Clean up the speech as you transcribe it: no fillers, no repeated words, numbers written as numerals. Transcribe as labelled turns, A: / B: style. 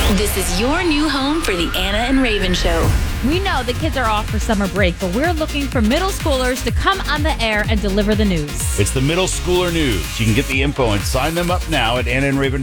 A: This is your new home for the Anna and Raven Show.
B: We know the kids are off for summer break, but we're looking for middle schoolers to come on the air and deliver the news.
C: It's the Middle Schooler News. You can get the info and sign them up now at AnnaandRaven.com.